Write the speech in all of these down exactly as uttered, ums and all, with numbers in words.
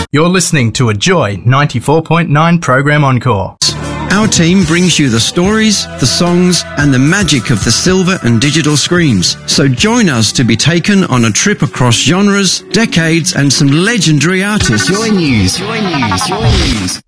You're listening to a Joy ninety-four point nine program encore. Our team brings you the stories, the songs, and the magic of the silver and digital screens. So join us to be taken on a trip across genres, decades, and some legendary artists. Joy News. Joy News. Joy News.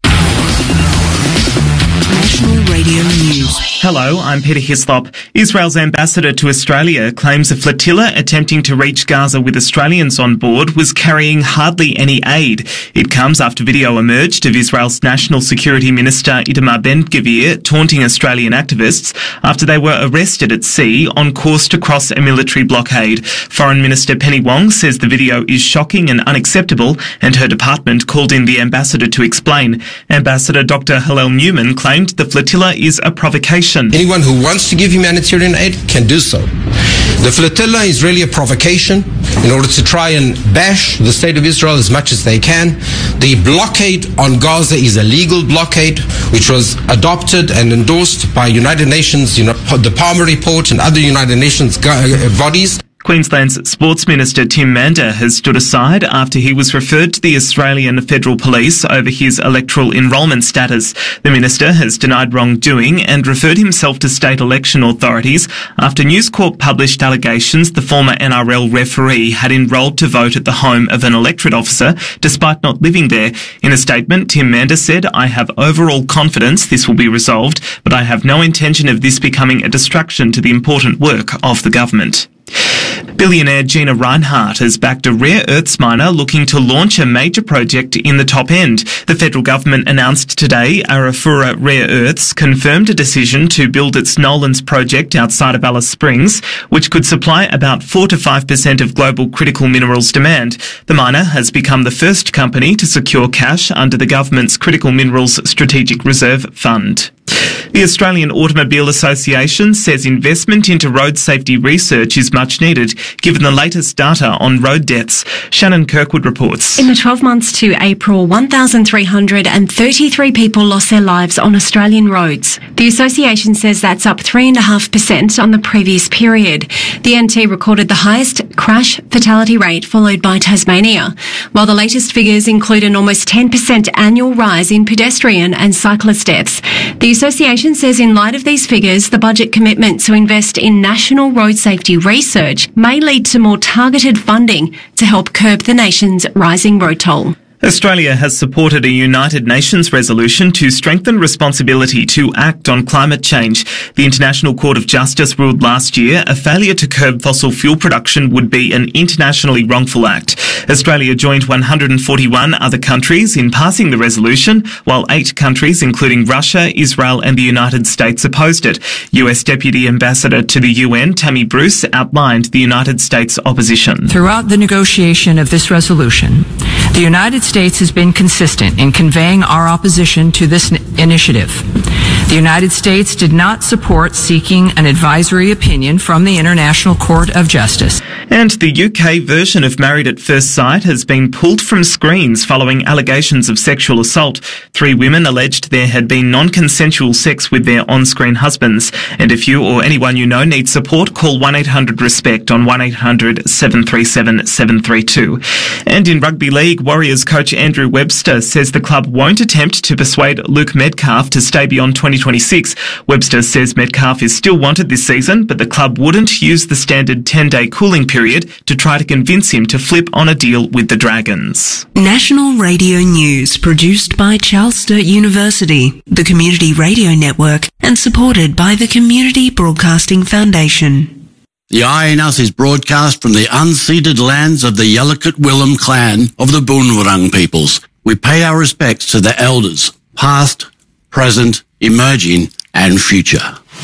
National Radio News. Hello, I'm Peter Hislop. Israel's ambassador to Australia claims a flotilla attempting to reach Gaza with Australians on board was carrying hardly any aid. It comes after video emerged of Israel's National Security Minister Itamar Ben-Gvir taunting Australian activists after they were arrested at sea on course to cross a military blockade. Foreign Minister Penny Wong says the video is shocking and unacceptable, and her department called in the ambassador to explain. Ambassador Doctor Hillel Newman claimed the flotilla is a provocation. Anyone who wants to give humanitarian aid can do so. The flotilla is really a provocation in order to try and bash the state of Israel as much as they can. The blockade on Gaza is a legal blockade which was adopted and endorsed by United Nations, you know, the Palmer Report and other United Nations bodies. Queensland's Sports Minister Tim Mander has stood aside after he was referred to the Australian Federal Police over his electoral enrolment status. The minister has denied wrongdoing and referred himself to state election authorities after News Corp published allegations the former N R L referee had enrolled to vote at the home of an electorate officer despite not living there. In a statement, Tim Mander said, "I have overall confidence this will be resolved, but I have no intention of this becoming a distraction to the important work of the government." Billionaire Gina Rinehart has backed a rare earths miner looking to launch a major project in the top end. The federal government announced today Arafura Rare Earths confirmed a decision to build its Nolans project outside of Alice Springs, which could supply about four to five percent of global critical minerals demand. The miner has become the first company to secure cash under the government's Critical Minerals Strategic Reserve Fund. The Australian Automobile Association says investment into road safety research is much needed, given the latest data on road deaths. Shannon Kirkwood reports. In the twelve months to April, one thousand three hundred thirty-three people lost their lives on Australian roads. The association says that's up three point five percent on the previous period. The N T recorded the highest crash fatality rate, followed by Tasmania, while the latest figures include an almost ten percent annual rise in pedestrian and cyclist deaths. The association says in light of these figures, the budget commitment to invest in national road safety research may lead to more targeted funding to help curb the nation's rising road toll. Australia has supported a United Nations resolution to strengthen responsibility to act on climate change. The International Court of Justice ruled last year a failure to curb fossil fuel production would be an internationally wrongful act. Australia joined one hundred forty-one other countries in passing the resolution, while eight countries, including Russia, Israel and the United States, opposed it. U S Deputy Ambassador to the U N, Tammy Bruce, outlined the United States' opposition. Throughout the negotiation of this resolution, the United States has been consistent in conveying our opposition to this initiative. The United States did not support seeking an advisory opinion from the International Court of Justice. And the U K version of Married at First Sight has been pulled from screens following allegations of sexual assault. Three women alleged there had been non-consensual sex with their on-screen husbands. And if you or anyone you know needs support, call one eight hundred RESPECT on one eight hundred seven three seven seven three two. And in rugby league, Warriors coach Andrew Webster says the club won't attempt to persuade Luke Metcalf to stay beyond twenty twenty-six. Webster says Metcalf is still wanted this season, but the club wouldn't use the standard ten-day cooling period to try to convince him to flip on a deal with the Dragons. National Radio News, produced by Charles Sturt University, the Community Radio Network, and supported by the Community Broadcasting Foundation. The Eye in Us is broadcast from the unceded lands of the Yalukit Willem clan of the Boonwurrung peoples. We pay our respects to the elders, past, present, emerging, and future.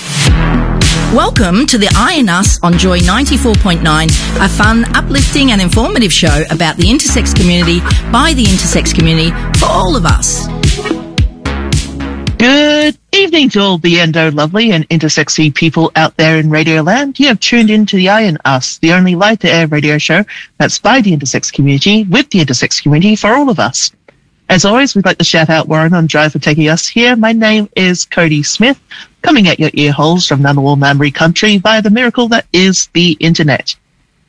Welcome to the Eye in Us on Joy ninety-four point nine, a fun, uplifting and informative show about the intersex community by the intersex community for all of us. Good evening to all the endo lovely and intersexy people out there in Radio Land. You have tuned in to the Eye in Us, the only light-to-air radio show that's by the intersex community, with the intersex community for all of us. As always, we'd like to shout out Warren on Drive for taking us here. My name is Cody Smith, coming at your ear holes from Ngunnawal Ngambri country via the miracle that is the internet.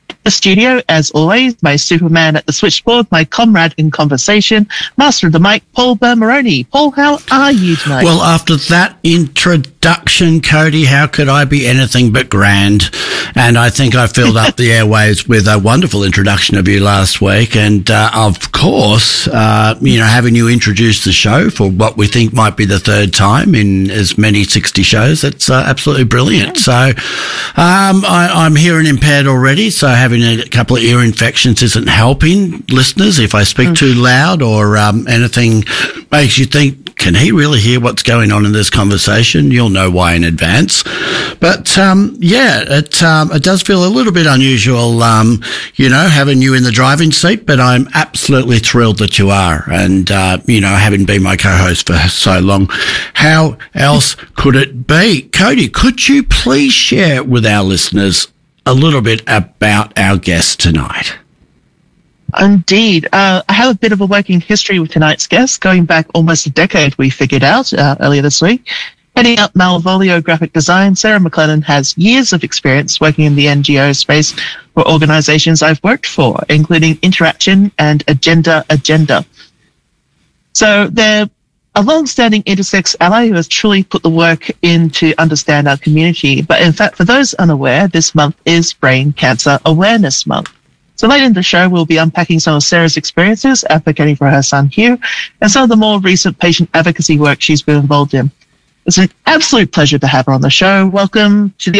The studio, as always, my Superman at the switchboard, my comrade in conversation, master of the mic, Paul Bermeroni. Paul, how are you tonight? Well, after that introduction, Cody, how could I be anything but grand? And I think I filled up the airwaves with a wonderful introduction of you last week. And, uh, of course, uh, you know, having you introduce the show for what we think might be the third time in as many sixty shows, it's uh, absolutely brilliant. So um, I, I'm hearing impaired already, so having a couple of ear infections isn't helping listeners. If I speak mm. too loud or um, anything makes you think, can he really hear what's going on in this conversation? You'll know why in advance. But, um, yeah, it um, it does feel a little bit unusual, um, you know, having you in the driving seat, but I'm absolutely thrilled that you are. And, uh, you know, having been my co-host for so long, how else could it be? Cody, could you please share with our listeners a little bit about our guest tonight? Indeed. Uh, I have a bit of a working history with tonight's guest, going back almost a decade, we figured out uh, earlier this week. Heading up Malvolio Graphic Design, Sarah McLennan has years of experience working in the N G O space for organizations I've worked for, including Interaction and Agenda Agenda. So they're a long-standing intersex ally who has truly put the work in to understand our community. But in fact, for those unaware, this month is Brain Cancer Awareness Month. So later in the show, we'll be unpacking some of Sarah's experiences advocating for her son Hugh and some of the more recent patient advocacy work she's been involved in. It's an absolute pleasure to have her on the show. Welcome to the